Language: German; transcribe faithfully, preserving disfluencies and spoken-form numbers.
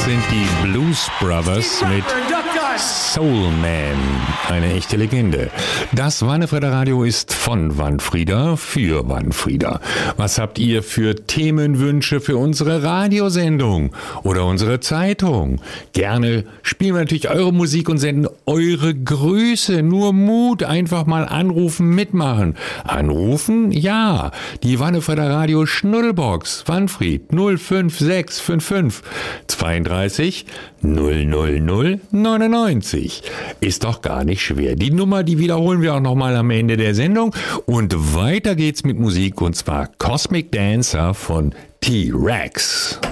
sind die Blues Brothers mit Soul Man, eine echte Legende. Das Wannefrieder Radio ist von Wanfrieder für Wanfrieder. Was habt ihr für Themenwünsche für unsere Radiosendung oder unsere Zeitung? Gerne spielen wir natürlich eure Musik und senden eure Grüße. Nur Mut, einfach mal anrufen, mitmachen. Anrufen? Ja. Die Wannefrieder Radio Schnuddelbox, Wanfried null fünf sechs fünf fünf zweiunddreißig null null null neunundneunzig. Ist doch gar nicht schwer. Die Nummer, die wiederholen wir auch nochmal am Ende der Sendung. Und weiter geht's mit Musik, und zwar Cosmic Dancer von T-Rex.